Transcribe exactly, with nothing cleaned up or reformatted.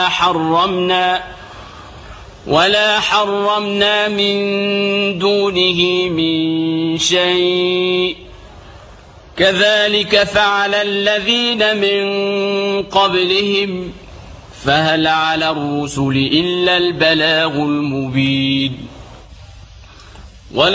حرمنا ولا حرمنا من دونه من شيء كذلك فعل الذين من قبلهم فهل على الرسل إلا البلاغ المبين